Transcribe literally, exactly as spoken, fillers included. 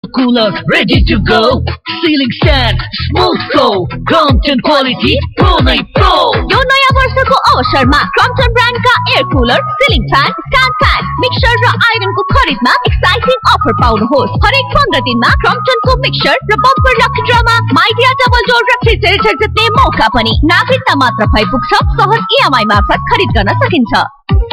cooler, ready to go. Ceiling fan, smooth go. Crompton quality, pro नै pro. यो नयाँ वर्षको अवसरमा Crompton brand का air cooler, सीलिङ fan, stand fan, mixer र आइरन को खरिदमा एक्साइटिङ अफर पाउनुहोस्। हरेक पन्ध्र दिनमा Crompton को मिक्सर र bumper lucky ड्रमा Midea double door refrigerator जित्ने मौका पनि। नागरिकता मात्र भइपुग्छ। सहज इएमआई मार्फत खरिद गर्न सकिन्छ।